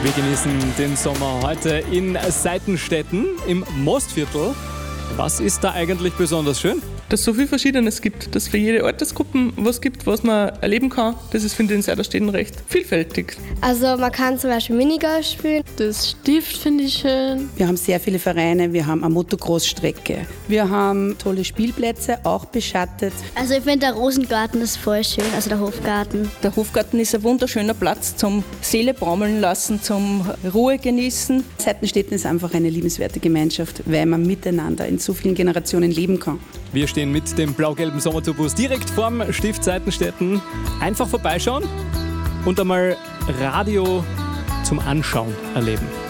Wir genießen den Sommer heute in Seitenstetten im Mostviertel. Was ist da eigentlich besonders schön? Dass es so viel Verschiedenes gibt, dass es für jede Altersgruppe was gibt, was man erleben kann. Das ist, finde ich, in Seitenstetten recht vielfältig. Also man kann zum Beispiel Minigolf spielen. Das Stift finde ich schön. Wir haben sehr viele Vereine, wir haben eine Motocross-Strecke. Wir haben tolle Spielplätze, auch beschattet. Also ich finde der Rosengarten ist voll schön, also der Hofgarten. Der Hofgarten ist ein wunderschöner Platz zum Seele baumeln lassen, zum Ruhe genießen. Seitenstetten ist einfach eine liebenswerte Gemeinschaft, weil man miteinander in so vielen Generationen leben kann. Wir stehen mit dem blau-gelben Sommertourbus direkt vorm Stift Seitenstetten. Einfach vorbeischauen und einmal Radio zum Anschauen erleben.